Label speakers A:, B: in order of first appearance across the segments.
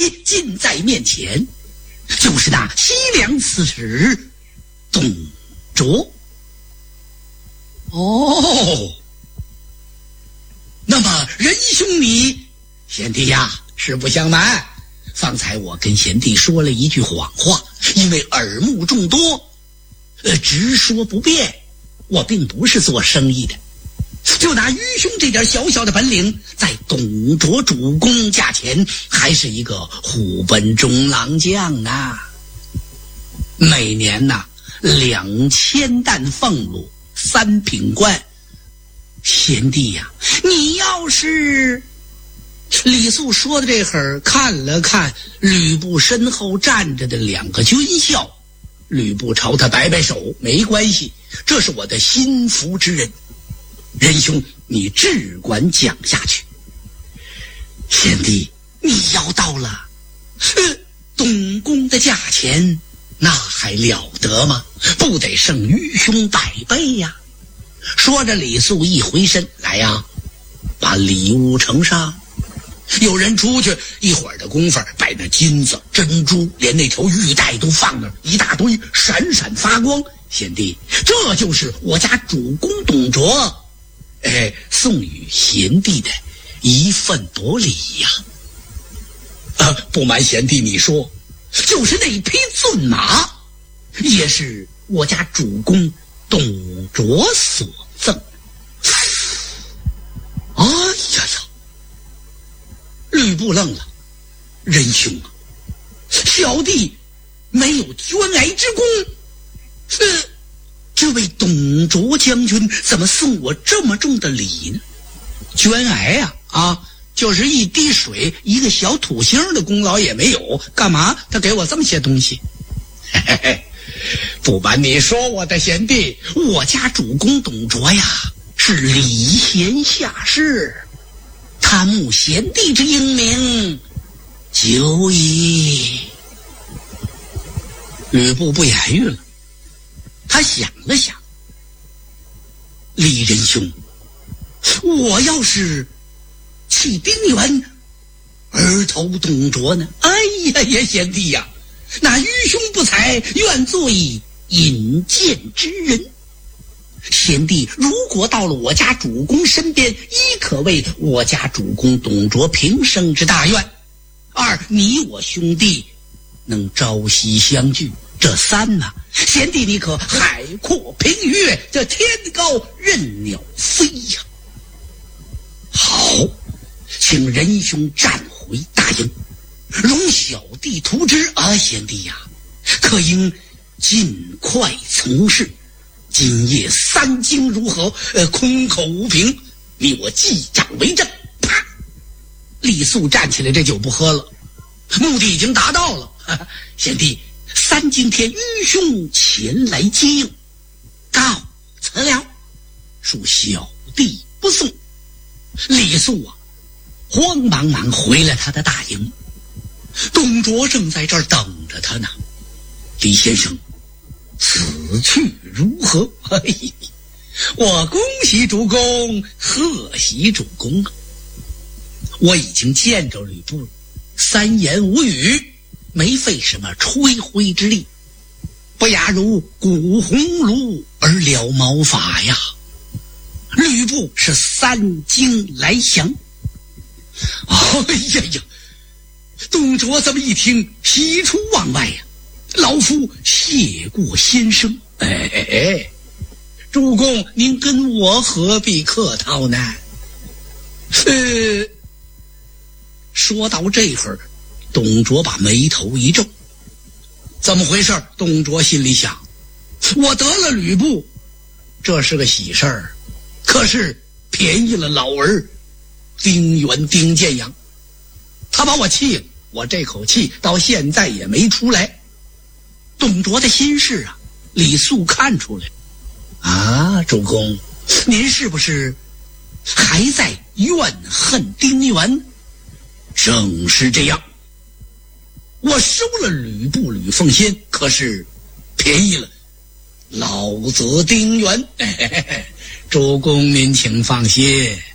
A: 近在面前，就是那西凉刺史董卓。哦，那么仁兄你，贤弟呀，实不相瞒，方才我跟贤弟说了一句谎话，因为耳目众多，直说不便，我并不是做生意的。就拿愚兄这点小小的本领，在董卓主公驾前，还是一个虎贲中郎将啊。每年呐，2000担俸禄，3品官。贤弟呀，你要是……李肃说的这会儿，看了看吕布身后站着的2个军校，吕布朝他摆摆手，没关系，这是我的心腹之人。仁兄，你只管讲下去。贤弟，你要到了董公的驾前，那还了得吗？不得胜愚兄百倍呀！说着，李肃一回身，来呀，把礼物呈上。有人出去，一会儿的功夫，把那金子、珍珠，连那条玉带都放那儿一大堆，闪闪发光。贤弟，这就是我家主公董卓送与贤弟的一份薄礼呀。不瞒贤弟你说，就是那匹骏马，也是我家主公董卓所赠。哎呀呀！吕布愣了，仁兄啊，小弟没有捐癌之功，这位董卓将军怎么送我这么重的礼呢？捐癌啊，就是一滴水，一个小土星的功劳也没有，干嘛他给我这么些东西？嘿嘿嘿，不瞒你说，我的贤弟，我家主公董卓呀，是礼贤下士，他慕贤弟之英名，久矣。吕布不言语了，他想了想，李仁兄，我要是弃丁原而投董卓呢？哎呀呀，贤弟呀，那愚兄不才，愿做一引荐之人。贤弟如果到了我家主公身边，一可为我家主公董卓平生之大愿；2你我兄弟能朝夕相聚；这3呢，贤弟你可海阔凭鱼，这天高任鸟飞呀。好，请仁兄暂回大营，容小弟图之啊。贤弟呀，可应尽快从事。今夜3更如何？空口无凭，你我记账为证。啪！李肃站起来，这酒不喝了，目的已经达到了。贤弟，3更天愚兄前来接应，告辞了，恕小弟不送。李肃啊，慌忙忙回了他的大营，董卓正在这儿等着他呢。李先生，此去如何？我恭喜主公，贺喜主公啊！我已经见着吕布，3言无语，没费什么吹灰之力，不亚如鼓红炉而了毛发呀。吕布是3更来降。哎呀呀！董卓这么一听，喜出望外呀，老夫谢过先生。主公您跟我何必客套呢？说到这会儿，董卓把眉头一皱，怎么回事？董卓心里想，我得了吕布，这是个喜事儿，可是便宜了老儿丁原丁建阳，他把我气了，我这口气到现在也没出来。董卓的心事啊，李肃看出来啊，主公，您是不是还在怨恨丁原？正是这样，我收了吕布吕奉先，可是便宜了老子丁原。主公您请放心，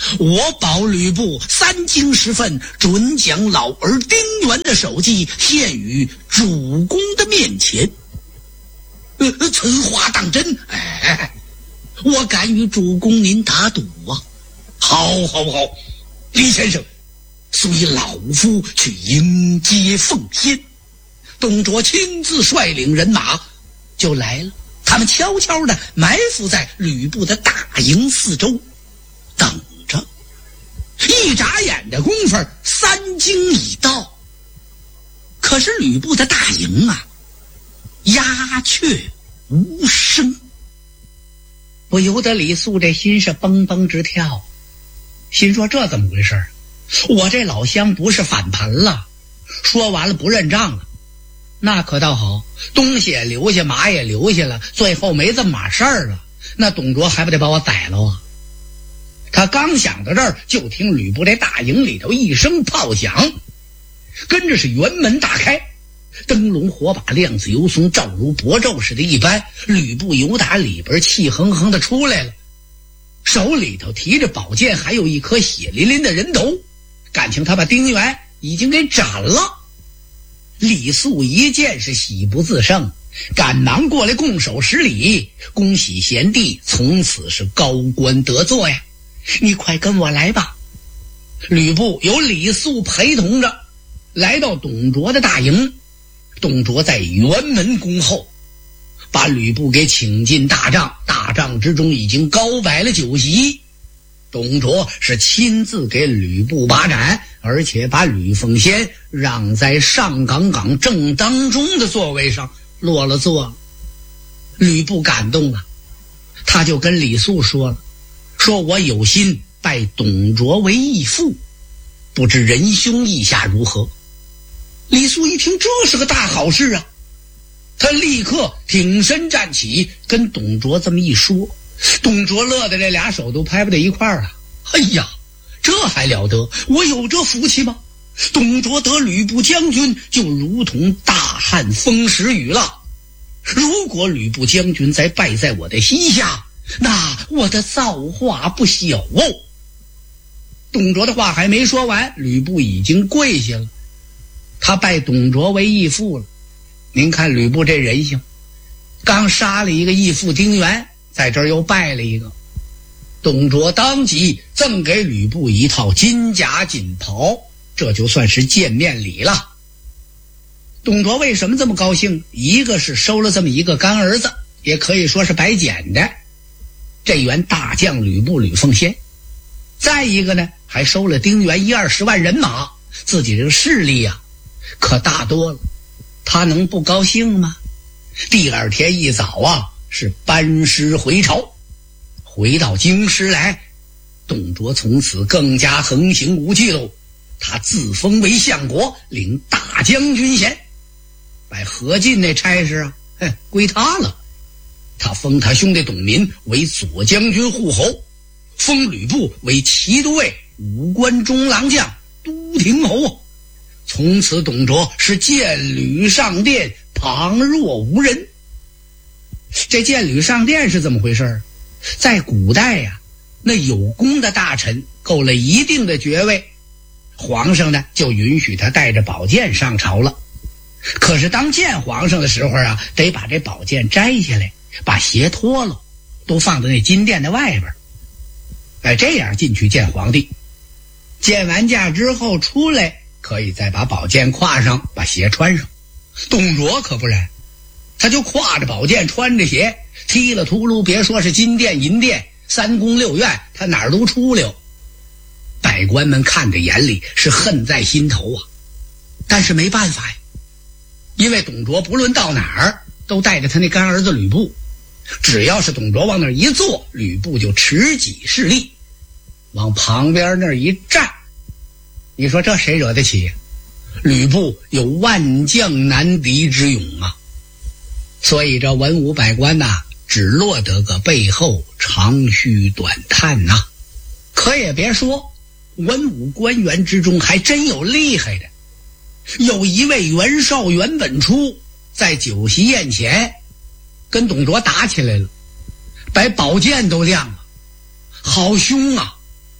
A: 我保吕布3更时分准将老儿丁原的首级献于主公的面前。此话当真？我敢与主公您打赌啊！好，李先生，随老夫去迎接奉先。董卓亲自率领人马就来了，他们悄悄地埋伏在吕布的大营四周，等着。一眨眼的功夫，3更已到。可是吕布的大营啊，鸦雀无声。不由得李肃这心是蹦蹦直跳，心说这怎么回事？我这老乡不是反盘了？说完了不认账了，那可倒好，东西也留下，马也留下了，最后没这么码事儿了，那董卓还不得把我宰了啊？他刚想到这儿，就听吕布这大营里头一声炮响，跟着是辕门大开，灯笼火把亮子游松，照如薄昼似的一般。吕布由打里边气哼哼的出来了，手里头提着宝剑，还有一颗血淋淋的人头，感情他把丁原已经给斩了。李肃一见是喜不自胜，赶忙过来拱手施礼，恭喜贤弟从此是高官得坐呀，你快跟我来吧。吕布由李肃陪同着来到董卓的大营，董卓在辕门恭候，把吕布给请进大帐，大帐之中已经高摆了酒席。董卓是亲自给吕布把盏，而且把吕奉先让在上岗正当中的座位上落了座。吕布感动了，他就跟李肃说了，说我有心拜董卓为义父，不知仁兄意下如何？李肃一听，这是个大好事啊，他立刻挺身站起，跟董卓这么一说，董卓乐得这俩手都拍不到一块儿了。哎呀，这还了得，我有这福气吗？董卓得吕布将军，就如同大汉风时雨了。如果吕布将军再败在我的膝下，那我的造化不小哦。董卓的话还没说完，吕布已经跪下了，他拜董卓为义父了。您看吕布这人性，刚杀了一个义父丁原，在这儿又拜了一个。董卓当即赠给吕布一套金甲锦袍，这就算是见面礼了。董卓为什么这么高兴？一个是收了这么一个干儿子，也可以说是白捡的，这员大将吕布吕奉先。再一个呢，还收了丁原10-20万人马，自己这个势力啊可大多了，他能不高兴吗？第二天一早啊，是班师回朝，回到京师来。董卓从此更加横行无忌喽，他自封为相国，领大将军衔，把何进那差事啊归他了。他封他兄弟董民为左将军护侯，封吕布为骑都尉、武关中郎将、都亭侯。从此董卓是见吕上殿，旁若无人。这见吕上殿是怎么回事？在古代呀，那有功的大臣够了一定的爵位，皇上呢就允许他带着宝剑上朝了。可是当见皇上的时候啊，得把这宝剑摘下来，把鞋脱了，都放在那金殿的外边，这样进去见皇帝。见完驾之后出来，可以再把宝剑挎上，把鞋穿上。董卓可不然，他就挎着宝剑，穿着鞋，踢了秃噜，别说是金殿银殿3宫6院，他哪儿都出溜。百官们看在眼里，是恨在心头啊。但是没办法呀，因为董卓不论到哪儿都带着他那干儿子吕布，只要是董卓往那儿一坐，吕布就持戟势力往旁边那儿一站。你说这谁惹得起？吕布有万将难敌之勇啊！所以这文武百官呐，只落得个背后长吁短叹呐。可也别说，文武官员之中还真有厉害的。有一位袁绍袁本初在酒席宴前跟董卓打起来了，把宝剑都亮了，好凶啊！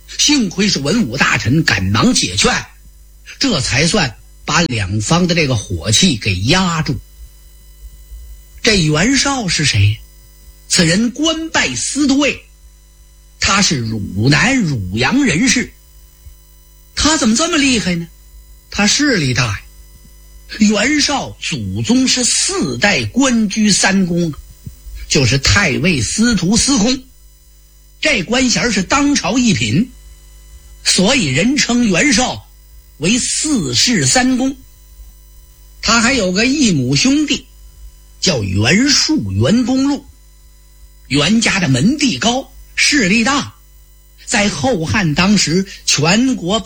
A: 幸亏是文武大臣赶忙解劝，这才算把两方的这个火气给压住。这袁绍是谁？此人官拜司徒尉，他是汝南汝阳人士。他怎么这么厉害呢？他势力大呀。袁绍祖宗是4代官居3公，就是太尉、司徒、司空，这官衔是当朝一品，所以人称袁绍为4世3公。他还有个异母兄弟叫袁术、袁公路。袁家的门第高，势力大，在后汉当时，全国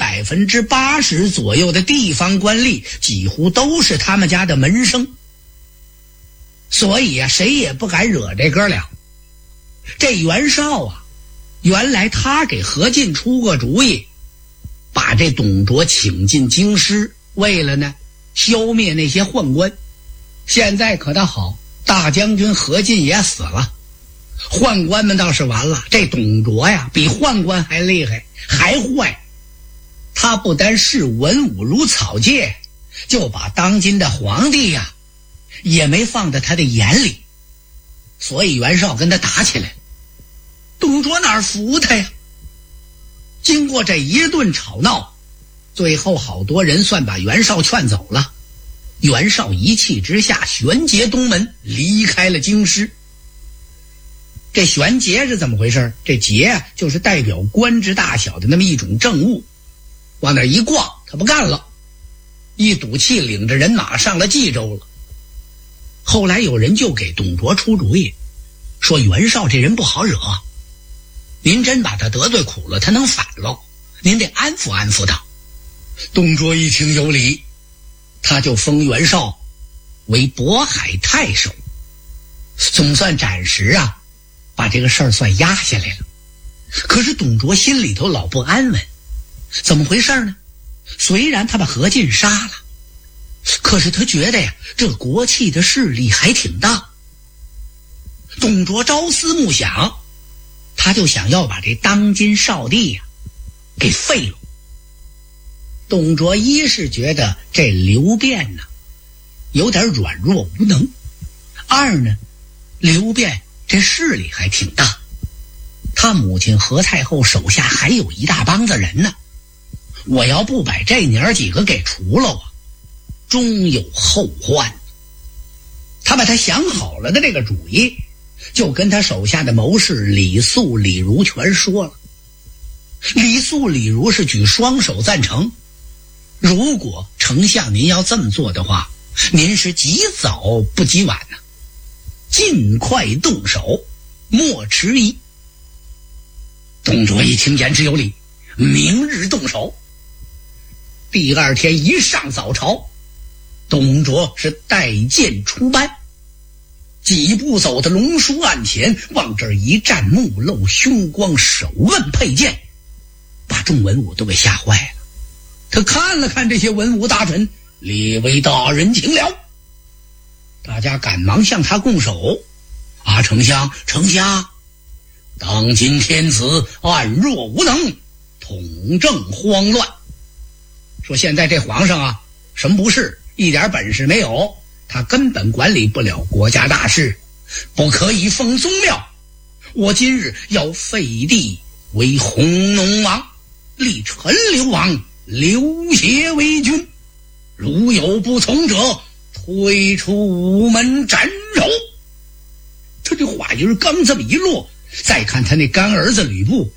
A: 80%左右的地方官吏几乎都是他们家的门生，所以啊，谁也不敢惹这哥俩。这袁绍啊，原来他给何进出过主意，把这董卓请进京师，为了呢消灭那些宦官。现在可倒好，大将军何进也死了，宦官们倒是完了。这董卓呀，比宦官还厉害，还坏。他不单视文武如草芥，就把当今的皇帝呀，也没放在他的眼里。所以袁绍跟他打起来，董卓哪儿服他呀？经过这一顿吵闹，最后好多人算把袁绍劝走了。袁绍一气之下旋节东门，离开了京师。这旋节是怎么回事？这节啊，就是代表官职大小的那么一种政务。往那一逛，他不干了，一赌气领着人马上了冀州了。后来有人就给董卓出主意，说袁绍这人不好惹，您真把他得罪苦了，他能反喽，您得安抚安抚他。董卓一听有理，他就封袁绍为渤海太守，总算暂时啊把这个事儿算压下来了。可是董卓心里头老不安稳，怎么回事呢？虽然他把何进杀了，可是他觉得呀，这国戚的势力还挺大。董卓朝思暮想，他就想要把这当今少帝呀给废了。董卓一是觉得这刘辩呢有点软弱无能，二呢，刘辩这势力还挺大，他母亲何太后手下还有一大帮子人呢，我要不把这娘几个给除了啊，终有后患。他把他想好了的这个主意，就跟他手下的谋士李肃、李儒全说了。李肃、李儒是举双手赞成，如果丞相您要这么做的话，您是及早不及晚呢，尽快动手，莫迟疑。董卓一听言之有理，明日动手。第二天一上早朝，董卓是带剑出班，几步走到龙书案前，往这儿一站，目露凶光，手腕佩剑，把众文武都给吓坏了。他看了看这些文武大臣，列位大人请了。大家赶忙向他拱手。啊，丞相，当今天子暗弱无能，统政慌乱。说现在这皇上啊，什么不是，一点本事没有，他根本管理不了国家大事，不可以封宗庙。我今日要废帝为弘农王，立陈留王刘协为君，如有不从者，推出午门斩首。他这话音刚这么一落，再看他那干儿子吕布，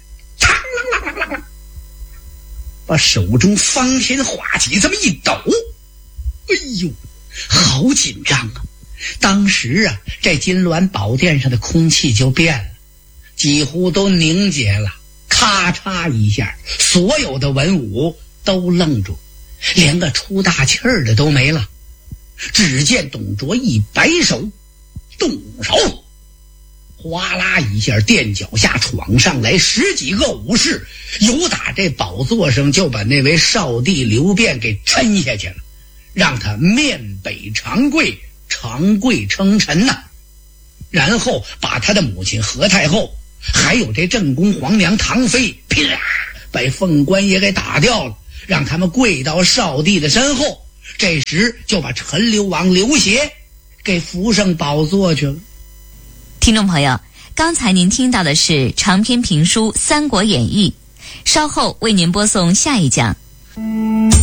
A: 把手中方天画戟这么一抖，哎呦，好紧张啊！当时啊，这金銮宝殿上的空气就变了，几乎都凝结了。咔嚓一下，所有的文武都愣住，连个出大气儿的都没了。只见董卓一摆手，动手，哗啦一下，垫脚下闯上来10几个武士，由打这宝座上就把那位少帝刘辩给抻下去了，让他面北长跪，长跪称臣呐。然后把他的母亲何太后还有这正宫皇娘唐妃啪被凤官也给打掉了，让他们跪到少帝的身后。这时就把陈留王刘协给扶上宝座去了。
B: 听众朋友，刚才您听到的是长篇评书《三国演义》，稍后为您播送下一讲。